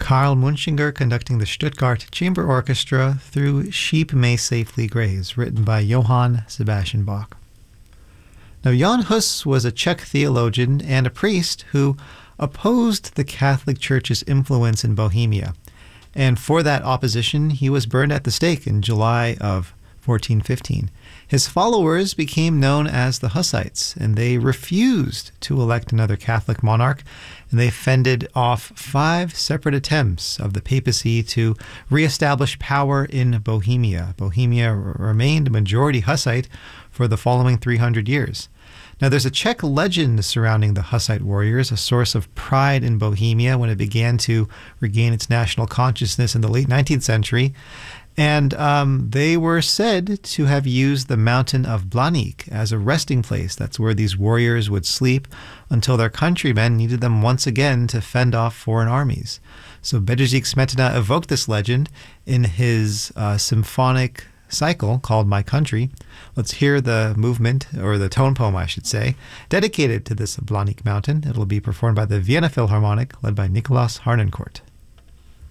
Karl Munchinger conducting the Stuttgart Chamber Orchestra through Sheep May Safely Graze, written by Johann Sebastian Bach. Now, Jan Hus was a Czech theologian and a priest who opposed the Catholic Church's influence in Bohemia. And for that opposition, he was burned at the stake in July of 1415. His followers became known as the Hussites, and they refused to elect another Catholic monarch, and they fended off 5 separate attempts of the papacy to reestablish power in Bohemia. Bohemia remained majority Hussite for the following 300 years. Now, there's a Czech legend surrounding the Hussite warriors, a source of pride in Bohemia when it began to regain its national consciousness in the late 19th century. And they were said to have used the mountain of Blaník as a resting place. That's where these warriors would sleep until their countrymen needed them once again to fend off foreign armies. So Bedřich Smetana evoked this legend in his symphonic cycle called My Country. Let's hear the movement, or the tone poem, I should say, dedicated to this Blaník mountain. It'll be performed by the Vienna Philharmonic, led by Nicholas Harnoncourt.